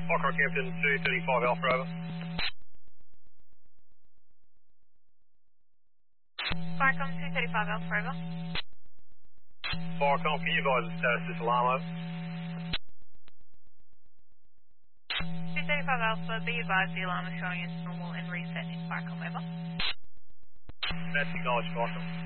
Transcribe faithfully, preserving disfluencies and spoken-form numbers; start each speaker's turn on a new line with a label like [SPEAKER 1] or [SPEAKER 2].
[SPEAKER 1] Fokker Captain two thirty-five Alpha over.
[SPEAKER 2] Farcom two thirty-five Alpha over.
[SPEAKER 1] Farcom, can you advise the status of this alarm over?
[SPEAKER 2] two thirty-five Alpha, be advised the alarm is showing as normal and reset in Farcom over.
[SPEAKER 1] That's acknowledged, Farcom.